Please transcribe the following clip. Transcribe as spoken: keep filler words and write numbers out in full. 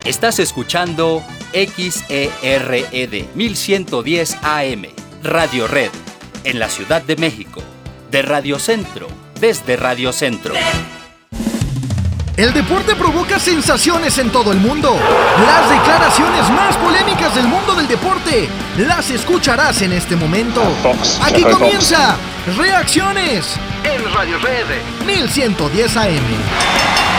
Estás escuchando X E R E D mil ciento diez A M, Radio Red, en la Ciudad de México, de Radio Centro, desde Radio Centro. El deporte provoca sensaciones en todo el mundo. Las declaraciones más polémicas del mundo del deporte las escucharás en este momento. Aquí comienza Reacciones en Radio Red mil ciento diez A M.